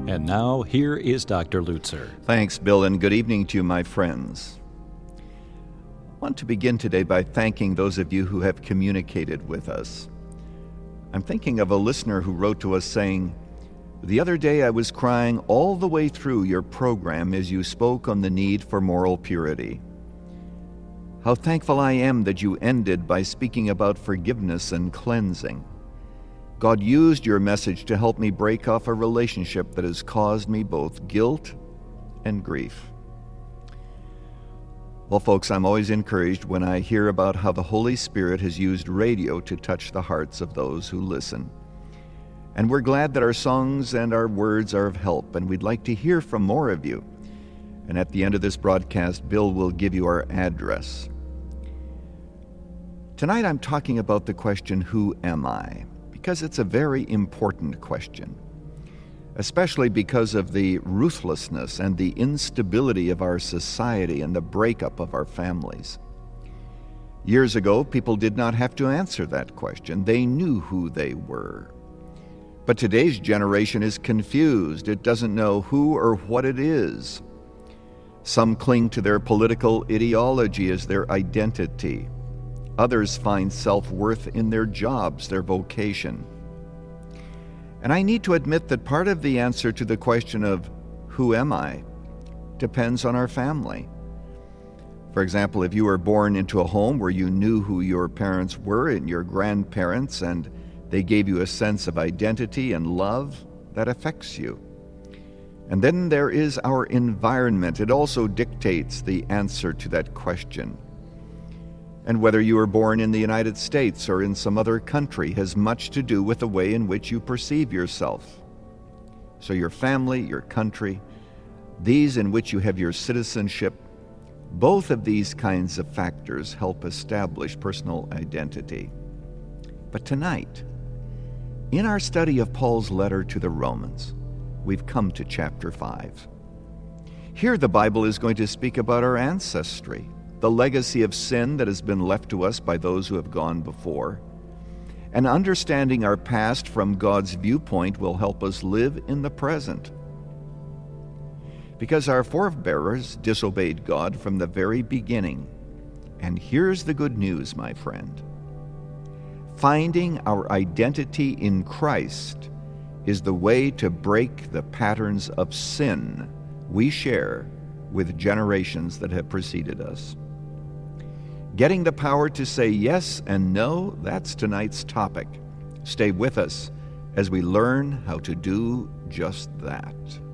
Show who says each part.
Speaker 1: And now, here is Dr. Lutzer.
Speaker 2: Thanks, Bill, and good evening to you, my friends. I want to begin today by thanking those of you who have communicated with us. I'm thinking of a listener who wrote to us saying, "The other day I was crying all the way through your program as you spoke on the need for moral purity. How thankful I am that you ended by speaking about forgiveness and cleansing. God used your message to help me break off a relationship that has caused me both guilt and grief." Well, folks, I'm always encouraged when I hear about how the Holy Spirit has used radio to touch the hearts of those who listen. And we're glad that our songs and our words are of help, and we'd like to hear from more of you. And at the end of this broadcast, Bill will give you our address. Tonight I'm talking about the question, who am I? Because it's a very important question, especially because of the ruthlessness and the instability of our society and the breakup of our families. Years ago, people did not have to answer that question. They knew who they were. But today's generation is confused. It doesn't know who or what it is. Some cling to their political ideology as their identity. Others find self-worth in their jobs, their vocation. And I need to admit that part of the answer to the question of who am I depends on our family. For example, if you were born into a home where you knew who your parents were and your grandparents, and they gave you a sense of identity and love, that affects you. And then there is our environment. It also dictates the answer to that question. And whether you were born in the United States or in some other country has much to do with the way in which you perceive yourself. So your family, your country, these in which you have your citizenship, both of these kinds of factors help establish personal identity. But tonight, in our study of Paul's letter to the Romans, we've come to chapter 5. Here the Bible is going to speak about our ancestry, the legacy of sin that has been left to us by those who have gone before. And understanding our past from God's viewpoint will help us live in the present. Because our forebears disobeyed God from the very beginning. And here's the good news, my friend. Finding our identity in Christ is the way to break the patterns of sin we share with generations that have preceded us. Getting the power to say yes and no, that's tonight's topic. Stay with us as we learn how to do just that.